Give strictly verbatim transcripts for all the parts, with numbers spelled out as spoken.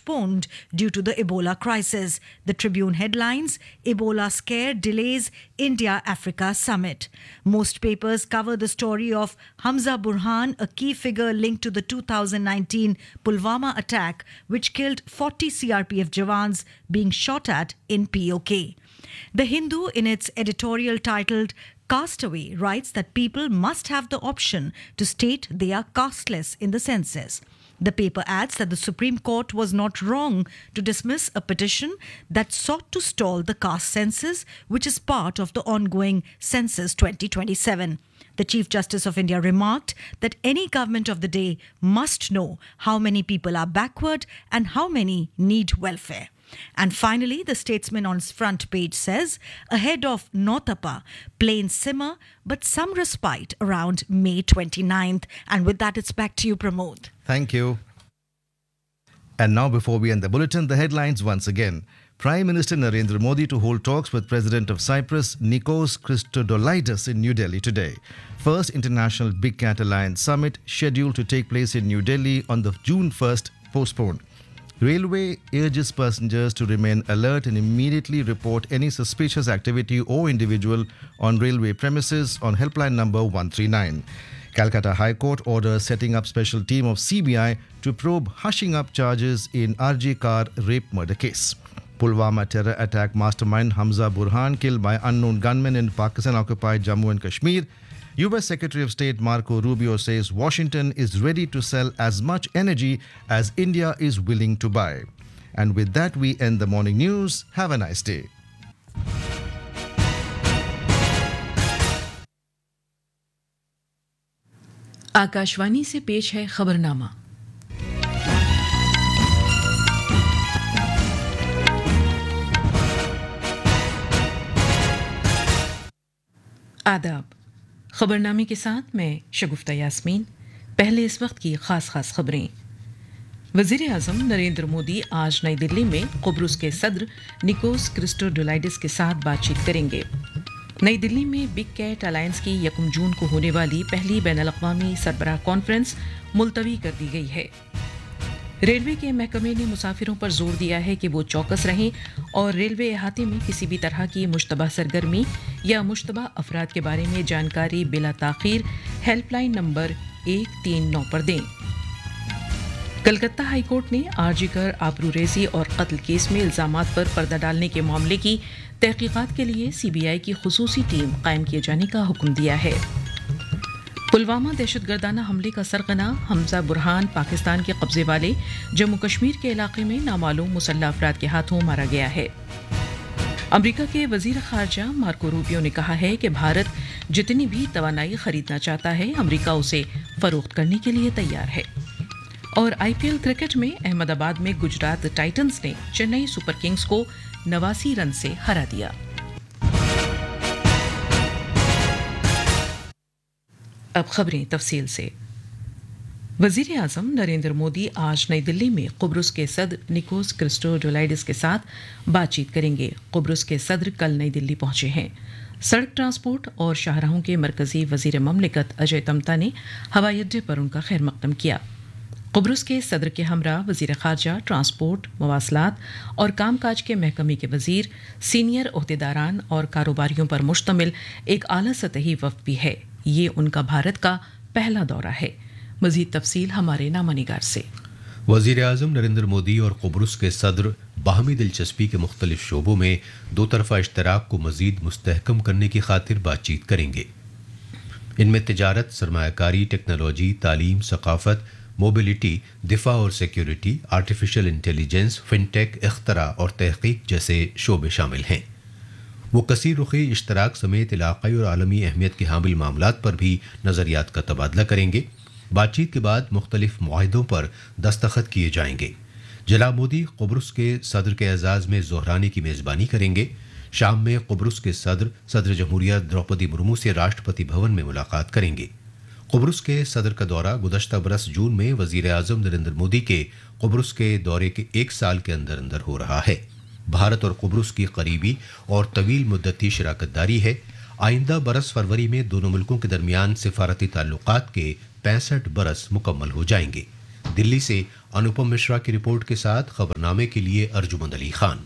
postponed due to the Ebola crisis. The Tribune headlines, Ebola scare delays India-Africa summit. Most papers cover the story of Hamza Burhan, a key figure linked to the two thousand nineteen Pulwama attack, which killed forty C R P F jawans being shot at in P O K. The Hindu, in its editorial titled Castaway, writes that people must have the option to state they are casteless in the census. The paper adds that the Supreme Court was not wrong to dismiss a petition that sought to stall the caste census, which is part of the ongoing Census twenty twenty-seven. The Chief Justice of India remarked that any government of the day must know how many people are backward and how many need welfare. And finally, the Statesman on its front page says, ahead of Nautapa, planes simmer, but some respite around May twenty-ninth. And with that, it's back to you, Pramod. Thank you. And now, before we end the bulletin, the headlines once again. Prime Minister Narendra Modi to hold talks with President of Cyprus, Nikos Christodoulidis, in New Delhi today. First International Big Cat Alliance Summit scheduled to take place in New Delhi on the June first, postponed. Railway urges passengers to remain alert and immediately report any suspicious activity or individual on railway premises on helpline number one three nine. Calcutta High Court orders setting up special team of C B I to probe hushing up charges in R J Kar rape murder case. Pulwama terror attack mastermind Hamza Burhan killed by unknown gunmen in Pakistan-occupied Jammu and Kashmir. U S Secretary of State Marco Rubio says Washington is ready to sell as much energy as India is willing to buy. And with that, we end the morning news. Have a nice day. Akashvani से पेश है खबरनामा। आदाब। खबरनामे के साथ मैं शगुफ्ता यास्मीन। पहले इस वक्त की खास खास खबरें। वज़ीर आज़म नरेंद्र मोदी आज नई दिल्ली में कुब्रुस के सदर निकोस क्रिस्टोडोलाइडिस के साथ बातचीत करेंगे। नई दिल्ली में बिग कैट अलायंस की यकम जून को होने वाली पहली बैनुल-अक़वामी सरबराह कॉन्फ्रेंस मुलतवी कर दी गई है। रेलवे के महकमे ने मुसाफिरों पर जोर दिया है कि वो चौकस रहें और रेलवे अहाते में किसी भी तरह की मुश्तबा सरगर्मी या मुश्तबा अफराद के बारे में जानकारी बिला ताख़ीर हेल्पलाइन नंबर एक तीन नौ पर दें। कलकत्ता हाई कोर्ट ने आरजी कर आबरूरेज़ी और कत्ल केस में इल्ज़ामात पर पर्दा डालने के मामले की तहक़ीक़ात के लिए सीबीआई की खुसूसी टीम कायम किए जाने का हुक्म दिया है। पुलवामा दहशतगर्दाना हमले का सरगना हमजा बुरहान पाकिस्तान के कब्जे वाले जम्मू कश्मीर के इलाके में नामालूम मुसल्लह अफराद के हाथों मारा गया है। अमरीका के वज़ीर ख़ारजा मार्को रूबियो ने कहा है कि भारत जितनी भी तवानाई खरीदना चाहता है, अमरीका उसे फ़रोख्त करने के लिए तैयार है। और आईपीएल क्रिकेट में अहमदाबाद में गुजरात टाइटंस ने चेन्नई सुपर किंग्स को नवासी रन से हरा दिया। अब खबरें तफसील से। वज़ीर आज़म नरेंद्र मोदी आज नई दिल्ली में कुब्रुस के सदर निकोस क्रिस्टोडोलाइडिस के साथ बातचीत करेंगे। कुब्रुस के सदर कल नई दिल्ली पहुंचे हैं। सड़क ट्रांसपोर्ट और शाहराहों के मरकज़ी वज़ीर ममलिकत अजय तमता ने हवाई अड्डे पर उनका खैर मक़दम किया। कुब्रुस के सदर के हमरा वज़ीर ख़ारजा, ट्रांसपोर्ट, मवासलात और कामकाज के महकमे के वज़ीर, सीनियर ओहदेदारान और कारोबारियों पर मुश्तमिल एक आला सतही वफ़द भी है। ये उनका भारत का पहला दौरा है। मज़ीद तफसील हमारे नामानिगार से। वज़ीर आज़म नरेंद्र मोदी और कुब्रुस के सदर बाहमी दिलचस्पी के मुख्तलिफ शोबों में दो तरफ़ा इश्तराक को मज़ीद मुस्तहकम करने की खातिर बातचीत करेंगे। इनमें तिजारत, सरमायाकारी, टेक्नोलॉजी, तालीम, सकाफ़त, मोबिलिटी, दिफा और सिक्योरिटी, आर्टिफिशियल इंटेलिजेंस, फिनटेक, इख्तरा और तहक़ीक़ जैसे शोबे शामिल हैं। वो कसीर रुखी इश्तराक समेत इलाक़ाई और आलमी अहमियत के हामिल मामलात पर भी नज़रियात का तबादला करेंगे। बातचीत के बाद मुख्तलिफ मुआहिदों पर दस्तखत किए जाएंगे। जनाब मोदी कुब्रुस के सदर के एजाज़ में ज़ोहरानी की मेज़बानी करेंगे। शाम में कुब्रुस के सदर सदर जमहूरिया द्रौपदी मुर्मू से राष्ट्रपति भवन में मुलाकात करेंगे। कुब्रुस के सदर का दौरा गुज़श्ता बरस जून में वज़ीर आज़म नरेंद्र मोदी के कुब्रुस के दौरे के एक साल के अंदर अंदर हो रहा है। भारत और कुब्रुस की करीबी और तवील मुद्दती शराकतदारी है। आइंदा बरस फरवरी में दोनों मुल्कों के दरमियान सिफारती ताल्लुकात के पैंसठ बरस मुकम्मल हो जाएंगे। दिल्ली से अनुपम मिश्रा की रिपोर्ट के साथ खबरनामे के लिए Arjumand Ali Khan.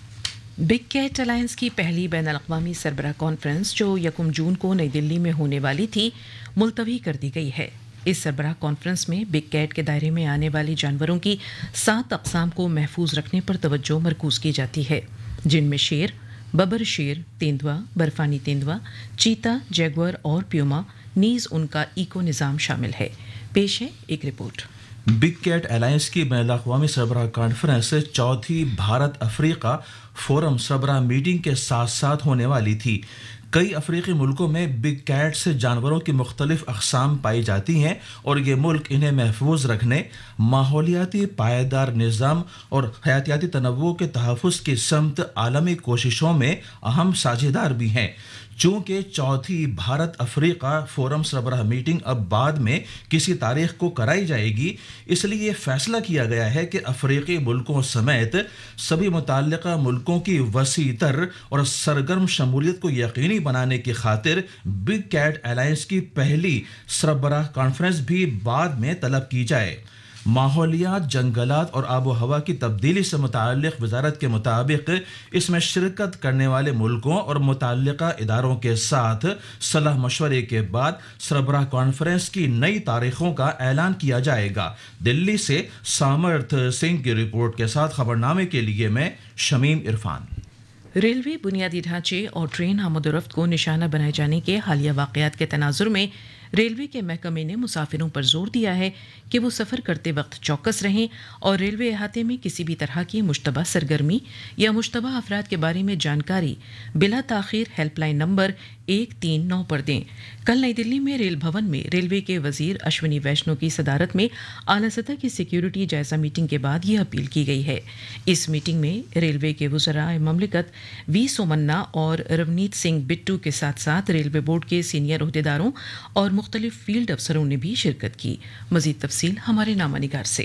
Big cat alliance की पहली बैनुल-अक़वामी सरबराह कॉन्फ्रेंस जो यकम जून को नई दिल्ली में होने वाली थी, मुलतवी कर दी गई है। इस सरबराह कॉन्फ्रेंस में बिग कैट के दायरे में आने वाली जानवरों की सात अक़साम को महफूज रखने पर तवज्जो मरकूज की जाती है, जिनमें शेर, बबर शेर, तेंदुआ, बर्फानी तेंदुआ, चीता, जैगुआर और प्यूमा नीज उनका इको निज़ाम शामिल है। पेश है एक रिपोर्ट। बिग कैट अलायंस की बैनुल-अक़वामी सरबराह कॉन्फ्रेंस चौथी भारत अफ्रीका फोरम सरबराह मीटिंग के साथ साथ होने वाली थी। कई अफ्रीकी मुल्कों में बिग कैट से जानवरों की मुख्तलिफ अक़साम पाई जाती हैं और ये मुल्क इन्हें महफूज रखने, माहौलियाती पायदार निज़ाम और हयातियाती तनव्वुर के तहफ़्फ़ुज़ की समत आलमी कोशिशों में अहम साझेदार भी हैं। चूँकि चौथी भारत अफ्रीका फोरम सरबराह मीटिंग अब बाद में किसी तारीख को कराई जाएगी, इसलिए ये फैसला किया गया है कि अफ्रीकी मुल्कों समेत सभी मुतल्लिक़ा मुल्कों की वसी तर और सरगर्म शमूलियत को यकीनी बनाने की खातिर बिग कैट अलायंस की पहली सरबराह कॉन्फ्रेंस भी बाद में तलब की जाए। माहौलियात, जंगलात और आबो हवा की तब्दीली से मुताल्लिक़ वजारत के मुताबिक इसमें शिरकत करने वाले मुल्कों और मुताल्लिक़ा इदारों के साथ सलाह मशवरे के बाद सरबराह कॉन्फ्रेंस की नई तारीखों का ऐलान किया जाएगा। दिल्ली से सामर्थ सिंह की रिपोर्ट के साथ खबरनामे के लिए मैं शमीम इरफान। रेलवे बुनियादी ढांचे और ट्रेन आमद-ओ-रफ्त को निशाना बनाए जाने के हालिया वाक़यात के तनाजुर में रेलवे के महकमे ने मुसाफिरों पर जोर दिया है कि वो सफ़र करते वक्त चौकस रहें और रेलवे अहाते में किसी भी तरह की मुश्तबा सरगर्मी या मुश्तबा अफराद के बारे में जानकारी बिला ताख़ीर हेल्पलाइन नंबर एक तीन नौ पर दें। कल नई दिल्ली में रेल भवन में रेलवे के वजीर अश्विनी वैष्णव की सदारत में आला सतह की सिक्योरिटी जायजा मीटिंग के बाद ये अपील की गई है। इस मीटिंग में रेलवे के वज़राए ममलिकत वी सोमन्ना और रवनीत सिंह बिट्टू के साथ साथ रेलवे बोर्ड के सीनियर ओहदेदारों और मुख्तलिफ फील्ड अफसरों ने भी शिरकत की। मज़ीद तफसील हमारे नामानिगार से।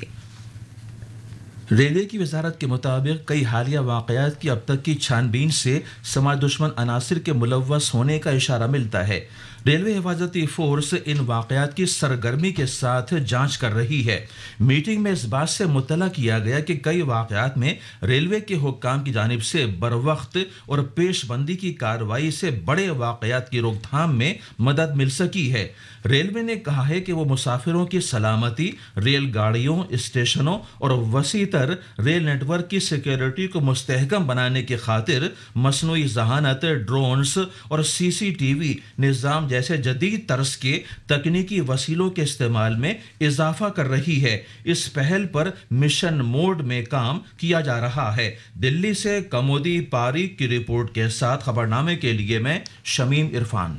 रेलवे की वजारत के मुताबिक कई हालिया वाक़यात की अब तक की छानबीन से समाज दुश्मन अनासिर के मुलव्वस होने का इशारा मिलता है। रेलवे हिफाजती फोर्स इन वाक़यात की सरगर्मी के साथ जांच कर रही है। मीटिंग में इस बात से मुतला किया गया कि कई वाक़यात में रेलवे के हुक्काम की जानिब से बरवक्त और पेशबंदी की कार्रवाई से बड़े वाक़यात की रोकथाम में मदद मिल सकी है। रेलवे ने कहा है कि वो मुसाफिरों की सलामती, रेलगाड़ियों, स्टेशनों और वसीतर रेल नेटवर्क की सिक्योरिटी को मुस्तहकम बनाने की खातिर मसनूई ज़हानत, ड्रोन्स और सी सी टी वी निज़ाम जैसे जदीद तर्ज के तकनीकी वसीलों के इस्तेमाल में इजाफा कर रही है। इस पहल पर मिशन मोड में काम किया जा रहा है। दिल्ली से कमोदी पारिक की रिपोर्ट के साथ खबरनामे के लिए मैं शमीम इरफान।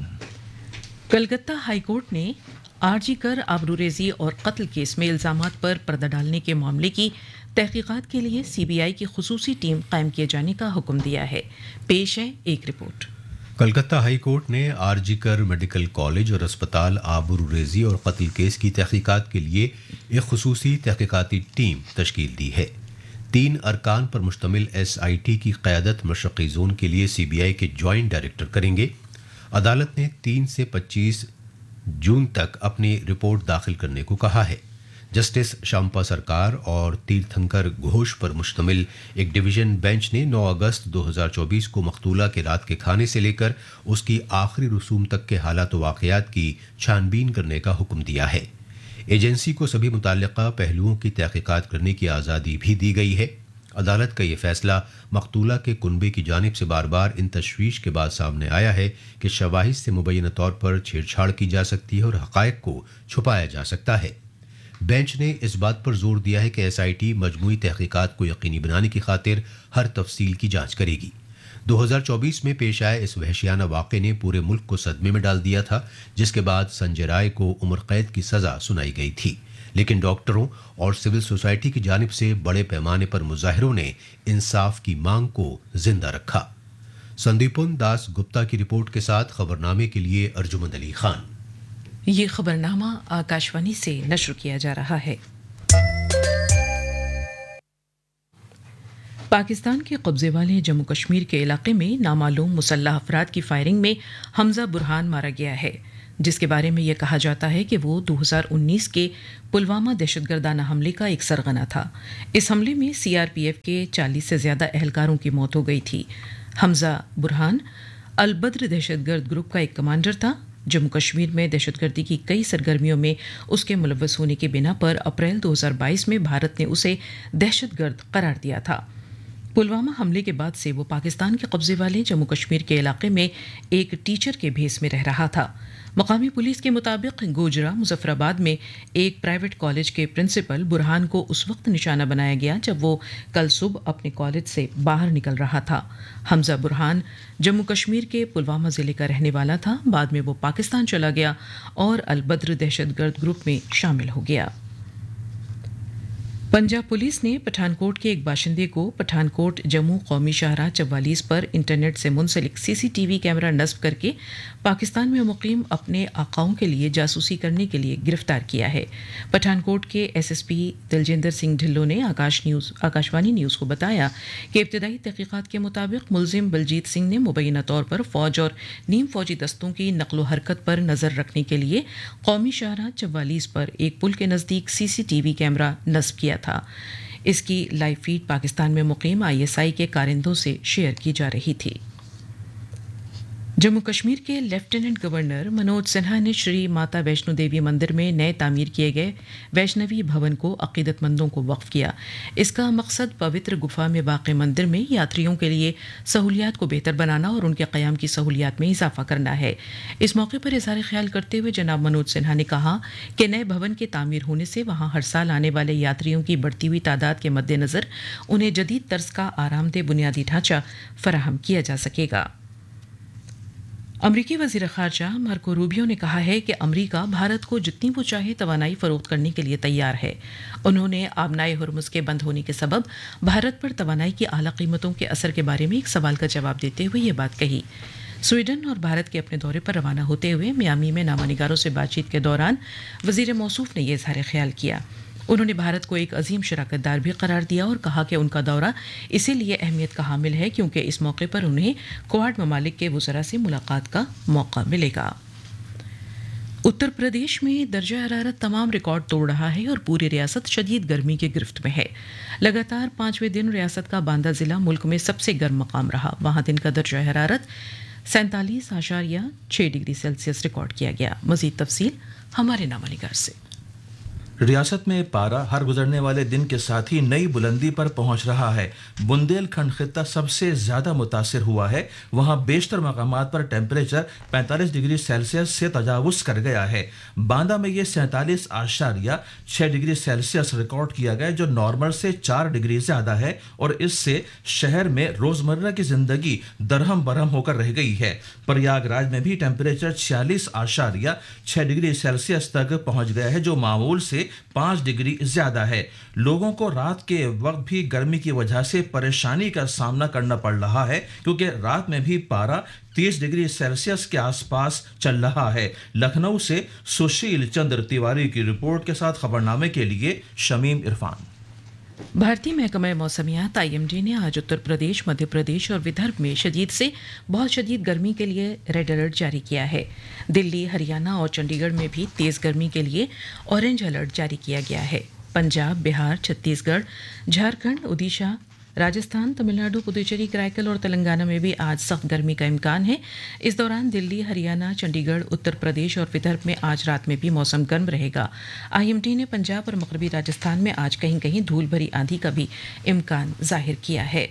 कलकत्ता हाई कोर्ट ने आरजी कर आबरूरेजी और कत्ल केस में इल्जामात पर पर्दा डालने के मामले की तहकीकात के लिए सीबीआई की खुसूसी टीम कायम किए जाने का हुक्म दिया है। पेश है एक रिपोर्ट। कलकत्ता हाई कोर्ट ने आरजी कर मेडिकल कॉलेज और अस्पताल आबरूरेजी और कत्ल केस की तहकीकात के लिए एक खुसूसी तहकीकाती टीम तश्कील दी है। तीन अरकान पर मुश्तमिल एस आई टी की क़यादत मशरक़ी जोन के लिए सीबीआई के जॉइंट डायरेक्टर करेंगे। अदालत ने तीन से पच्चीस जून तक अपनी रिपोर्ट दाखिल करने को कहा है। जस्टिस शांपा सरकार और तीर्थंकर घोष पर मुश्तमिल एक डिवीजन बेंच ने नौ अगस्त दो हज़ार चौबीस को मकतूला के रात के खाने से लेकर उसकी आखिरी रसूम तक के हालात व वाक़यात की छानबीन करने का हुक्म दिया है। एजेंसी को सभी मुताल्लिक़ा पहलुओं की तहकीकात करने की आज़ादी भी दी गई है। अदालत का ये फैसला मकतूला के कुनबे की जानिब से बार बार इन तशवीश के बाद सामने आया है कि शवाहिद से मुबैना तौर पर छेड़छाड़ की जा सकती है और हक़ाइक़ को छुपाया जा सकता है। बेंच ने इस बात पर जोर दिया है कि एस आई टी मजमूई तहकीकात को यकीनी बनाने की खातिर हर तफसील की जांच करेगी। दो हज़ार चौबीस में पेश आए इस वहशियाना वाक़े ने पूरे मुल्क को सदमे में डाल दिया था, जिसके बाद संजय राय को उम्र कैद की सज़ा सुनाई गई थी। लेकिन डॉक्टरों और सिविल सोसाइटी की जानिब से बड़े पैमाने पर मुजाहिरों ने इंसाफ की मांग को जिंदा रखा। संदीपन दास गुप्ता की रिपोर्ट के साथ खबरनामे के लिए अर्जुमंद अली खान। ये खबरनामा आकाशवाणी से नश्र किया जा रहा है। पाकिस्तान के कब्जे वाले जम्मू कश्मीर के इलाके में नामालूम मुसल्लह अफराद की फायरिंग में हमजा बुरहान मारा गया है। जिसके बारे में यह कहा जाता है कि वो दो हज़ार उन्नीस के पुलवामा दहशतगर्दाना हमले का एक सरगना था। इस हमले में सीआरपीएफ के चालीस से ज्यादा एहलकारों की मौत हो गई थी। हमजा बुरहान अल बद्र दहशतगर्द ग्रुप का एक कमांडर था। जम्मू कश्मीर में दहशतगर्दी की कई सरगर्मियों में उसके मुलव्वस होने की बिना पर अप्रैल दो हज़ार बाईस में भारत ने उसे दहशतगर्द करार दिया था। पुलवामा हमले के बाद से वो पाकिस्तान के कब्जे वाले जम्मू कश्मीर के इलाके में एक टीचर के भेस में रह रहा था। मकामी पुलिस के मुताबिक गोजरा मुजफ्फराबाद में एक प्राइवेट कॉलेज के प्रिंसिपल बुरहान को उस वक्त निशाना बनाया गया जब वो कल सुबह अपने कॉलेज से बाहर निकल रहा था। हमजा बुरहान जम्मू कश्मीर के पुलवामा जिले का रहने वाला था। बाद में वो पाकिस्तान चला गया और अल बद्र दहशतगर्द ग्रुप में शामिल हो गया। पंजाब पुलिस ने पठानकोट के एक बाशिंदे को पठानकोट जम्मू कौमी शाहराह चवालीस पर इंटरनेट से मुंसलिक सीसीटीवी कैमरा नस्ब करके पाकिस्तान में मुकीम अपने आकाओं के लिए जासूसी करने के लिए गिरफ्तार किया है। पठानकोट के एसएसपी दिलजिंदर सिंह ढिल्लों ने आकाश न्यूज आकाशवाणी न्यूज़ को बताया कि इब्तदाई तहकीकात के मुताबिक मुलजिम बलजीत सिंह ने मुबैना तौर पर फौज और नीम फौजी दस्तों की नकलो हरकत पर नजर रखने के लिए कौमी शाहराह चवालीस पर एक पुल के नजदीक सीसीटीवी कैमरा नस्ब किया था। इसकी लाइव फीड पाकिस्तान में मुकीम आईएसआई के कारिंदों से शेयर की जा रही थी। जम्मू कश्मीर के लेफ्टिनेंट गवर्नर मनोज सिन्हा ने श्री माता वैष्णो देवी मंदिर में नए तामीर किए गए वैष्णवी भवन को अकीदतमंदों को वक्फ किया। इसका मकसद पवित्र गुफा में वाक़ मंदिर में यात्रियों के लिए सहूलियात को बेहतर बनाना और उनके क़याम की सहूलियात में इजाफा करना है। इस मौके पर इज़हार ख्याल करते हुए जनाब मनोज सिन्हा ने कहा कि नए भवन के तामीर होने से वहाँ हर साल आने वाले यात्रियों की बढ़ती हुई तादाद के मद्देनज़र उन्हें जदीद तर्ज का आरामदेह बुनियादी ढांचा फराहम किया जा सकेगा। अमरीकी वज़ीर ख़ारजा मार्को रूबियो ने कहा है कि अमरीका भारत को जितनी वो चाहे तवानाई फ़रोख्त करने के लिए तैयार है। उन्होंने आबनाए हुर्मुज़ के बंद होने के सबब भारत पर तवानाई की आला कीमतों के असर के बारे में एक सवाल का जवाब देते हुए ये बात कही। स्वीडन और भारत के अपने दौरे पर रवाना होते हुए मियामी में नामानिगारों से बातचीत के दौरान वज़ीर मौसूफ ने यह इज़हार ख्याल किया। उन्होंने भारत को एक अजीम शराकतदार भी करार दिया और कहा कि उनका दौरा इसीलिए अहमियत का हामिल है क्योंकि इस मौके पर उन्हें क्वाड ममालिक के वज़रा से मुलाकात का मौका मिलेगा। उत्तर प्रदेश में दर्जा हरारत तमाम रिकॉर्ड तोड़ रहा है और पूरी रियासत शदीद गर्मी की गिरफ्त में है। लगातार पांचवें दिन रियासत का बांदा जिला मुल्क में सबसे गर्म मकाम रहा। वहाँ दिन का दर्जा हरारत सैंतालीस आशारिया छः डिग्री सेल्सियस रिकॉर्ड किया गया। मज़ीद तफसील हमारे नामानिगार से। रियासत में पारा हर गुजरने वाले दिन के साथ ही नई बुलंदी पर पहुंच रहा है। बुंदेलखंड खित्ता सबसे ज्यादा मुतासिर हुआ है। वहां बेशतर मकामात पर टेम्परेचर पैंतालीस डिग्री सेल्सियस से तजावुज कर गया है। बांदा में ये सैंतालीस आशारिया छः डिग्री सेल्सियस रिकॉर्ड किया गया जो नॉर्मल से चार डिग्री ज्यादा है और इससे शहर में रोजमर्रा की जिंदगी दरहम बरहम होकर रह गई है। प्रयागराज में भी टेम्परेचर छियालीस आशारिया छः डिग्री सेल्सियस तक पहुंच गया है जो मामूल से पाँच डिग्री ज्यादा है। लोगों को रात के वक्त भी गर्मी की वजह से परेशानी का सामना करना पड़ रहा है क्योंकि रात में भी पारा तीस डिग्री सेल्सियस के आसपास चल रहा है। लखनऊ से सुशील चंद्र तिवारी की रिपोर्ट के साथ खबरनामे के लिए शमीम इरफान। भारतीय महकमा मौसमियात आईएमडी ने आज उत्तर प्रदेश, मध्य प्रदेश और विदर्भ में शदीद से बहुत शदीद गर्मी के लिए रेड अलर्ट जारी किया है। दिल्ली, हरियाणा और चंडीगढ़ में भी तेज़ गर्मी के लिए ऑरेंज अलर्ट जारी किया गया है। पंजाब, बिहार, छत्तीसगढ़, झारखंड, ओडिशा, राजस्थान, तमिलनाडु, पुदुचेरी, कराईकल और तेलंगाना में भी आज सख्त गर्मी का इम्कान है। इस दौरान दिल्ली, हरियाणा, चंडीगढ़, उत्तर प्रदेश और विदर्भ में आज रात में भी मौसम गर्म रहेगा। आईएमडी ने पंजाब और मगरबी राजस्थान में आज कहीं कहीं धूल भरी आंधी का भी इम्कान जाहिर किया है।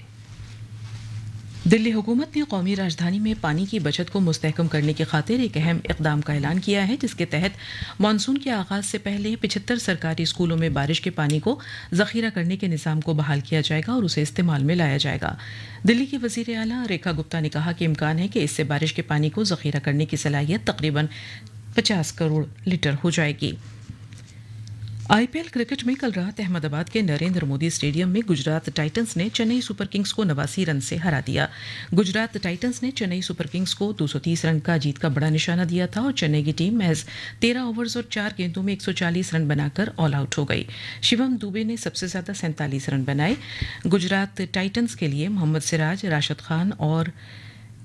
दिल्ली हुकूमत ने कौमी राजधानी में पानी की बचत को मुस्तहकम करने की खातिर एक अहम इक़दाम का ऐलान किया है जिसके तहत मानसून के आगाज़ से पहले पचहत्तर सरकारी स्कूलों में बारिश के पानी को ज़ख़ीरा करने के निज़ाम को बहाल किया जाएगा और उसे इस्तेमाल में लाया जाएगा। दिल्ली की वज़ीर आला रेखा गुप्ता ने कहा कि इम्कान है कि इससे बारिश के पानी को ज़ख़ीरा करने की सलाहियत तकरीबन पचास करोड़ लीटर हो जाएगी। आईपीएल क्रिकेट में कल रात अहमदाबाद के नरेंद्र मोदी स्टेडियम में गुजरात टाइटंस ने चेन्नई सुपर किंग्स को नवासी रन से हरा दिया। गुजरात टाइटंस ने चेन्नई सुपर किंग्स को दो सौ तीस रन का जीत का बड़ा निशाना दिया था और चेन्नई की टीम महज तेरह ओवर्स और चार गेंदों में एक सौ चालीस रन बनाकर ऑल आउट हो गई। शिवम दुबे ने सबसे ज्यादा सैंतालीस रन बनाए। गुजरात टाइटंस के लिए मोहम्मद सिराज, राशिद खान और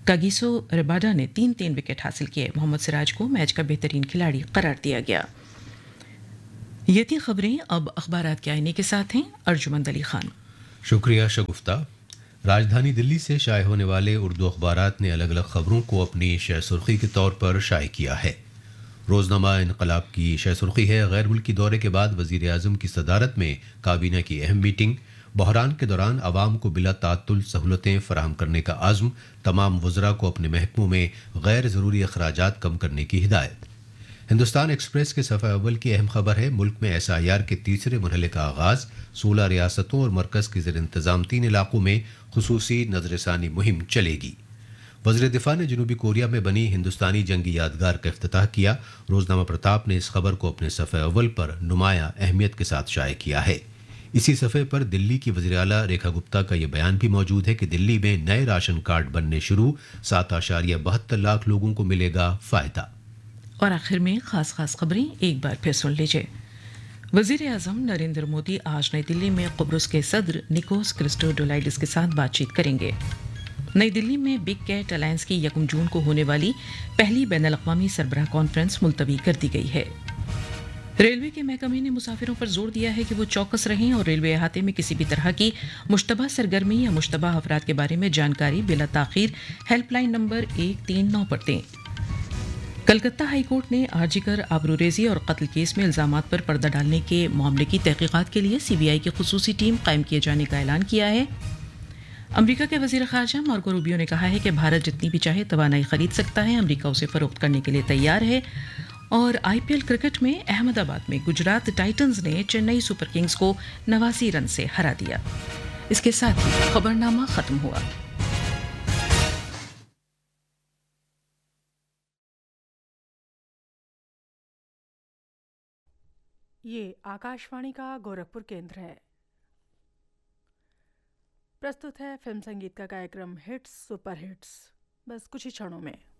कागिसो रबाडा ने तीन तीन विकेट हासिल किए। मोहम्मद सिराज को मैच का बेहतरीन खिलाड़ी करार दिया गया। ये थी खबरें। अब अखबारात के आईने के साथ हैं अर्जुमंद अली खान। शुक्रिया शगुफ्ता। राजधानी दिल्ली से शाये होने वाले उर्दू अखबारात ने अलग अलग खबरों को अपनी शह सुर्खी के तौर पर शाये किया है। रोजनामा इनकलाब की शह सुर्खी है, गैर मुल्की दौरे के बाद वजीर आजम की सदारत में काबीना की अहम मीटिंग, बहरान के दौरान आवाम को बिला तातुल सहूलतें फराहम करने का आज़्म, तमाम वज़रा को अपने महकमों में गैर ज़रूरी अखराजात कम करने की हिदायत। हिंदुस्तान एक्सप्रेस के सफ़ा अव्वल की अहम खबर है, मुल्क में एस आई आर के तीसरे मरहले का आगाज़, सोलह रियासतों और मरकज़ के ज़ेर इंतज़ाम तीन इलाकों में खुसूसी नज़रसानी मुहिम चलेगी। वज़ीर दिफ़ा ने जनूबी कोरिया में बनी हिंदुस्तानी जंगी यादगार का इफ्तिताह किया। रोज़नामा प्रताप ने इस खबर को अपने सफ़े अव्वल पर नुमायां अहमियत के साथ शाये किया है। इसी सफ़े पर दिल्ली की वज़ीर आला रेखा गुप्ता का यह बयान भी मौजूद है कि दिल्ली में नए राशन कार्ड बनने शुरू, सात आशारिया बहत्तर लाख लोगों को मिलेगा फ़ायदा। और आखिर में खास खास खबरें एक बार फिर सुन लीजिए। वज़ीर आज़म नरेंद्र मोदी आज नई दिल्ली में कुब्रुस के सदर निकोस क्रिस्टोडोलाइडिस के साथ बातचीत करेंगे। नई दिल्ली में बिग कैट अलायंस की यकम जून को होने वाली पहली बैनुल अक़वामी सरबराह कॉन्फ्रेंस मुलतवी कर दी गई है। रेलवे के महकमे ने मुसाफिरों पर जोर दिया है कि वो चौकस रहें और रेलवे अहाते में किसी भी तरह की मुश्तबा सरगर्मी या मुश्तबा अफराद के बारे में जानकारी बिला ताख़ीर हेल्पलाइन नंबर एक तीन नौ पर दें। कलकत्ता हाई कोर्ट ने आरजीकर आबरूरेजी और कत्ल केस में इल्जामात पर पर्दा डालने के मामले की तहकीकात के लिए सीबीआई की खुसूसी टीम कायम किए जाने का ऐलान किया है। अमेरिका के वजीर खारजा मार्को रूबियो ने कहा है कि भारत जितनी भी चाहे तवानाई खरीद सकता है, अमेरिका उसे फरोख्त करने के लिए तैयार है। और आईपीएल क्रिकेट में अहमदाबाद में गुजरात टाइटंस ने चेन्नई सुपर किंग्स को नवासी रन से हरा दिया। इसके साथ ही खबरनामा खत्म हुआ। ये आकाशवाणी का गोरखपुर केंद्र है। प्रस्तुत है फिल्म संगीत का कार्यक्रम हिट्स सुपर हिट्स, बस कुछ ही क्षणों में।